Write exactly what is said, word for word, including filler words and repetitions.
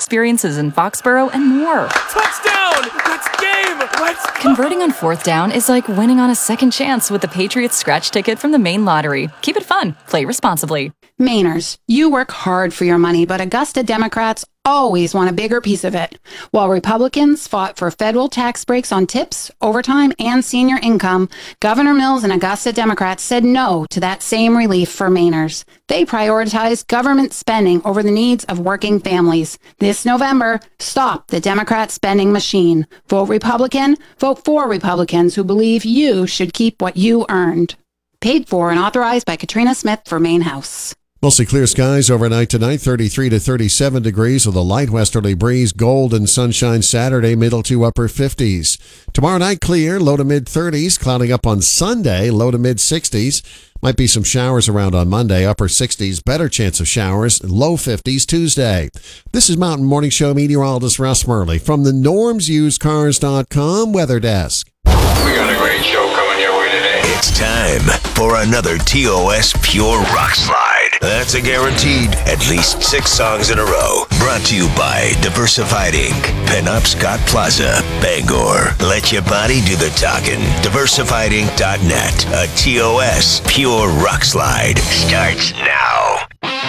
experiences in Foxborough, and more. Touchdown! That's game! Let's go! Converting on fourth down is like winning on a second chance with the Patriots scratch ticket from the Maine Lottery. Keep it fun. Play responsibly. Mainers, you work hard for your money, but Augusta Democrats always want a bigger piece of it. While Republicans fought for federal tax breaks on tips, overtime, and senior income, Governor Mills and Augusta Democrats said no to that same relief for Mainers. They prioritized government spending over the needs of working families. This November, stop the Democrat spending machine. Vote Republican. Vote for Republicans who believe you should keep what you earned. Paid for and authorized by Katrina Smith for Maine House. Mostly clear skies overnight tonight, thirty-three to thirty-seven degrees with a light westerly breeze. Gold and sunshine Saturday, middle to upper fifties. Tomorrow night clear, low to mid thirties. Clouding up on Sunday, low to mid sixties. Might be some showers around on Monday, upper sixties. Better chance of showers, low fifties Tuesday. This is Mountain Morning Show meteorologist Russ Murley from the norms used cars dot com weather desk. We got a great show coming your way today. It's time for another T O S Pure Rock Slide. That's a guaranteed at least six songs in a row. Brought to you by Diversified Incorporated. Penobscot Plaza, Bangor. Let your body do the talking. diversified inc dot net. A T O S Pure Rock Slide starts now.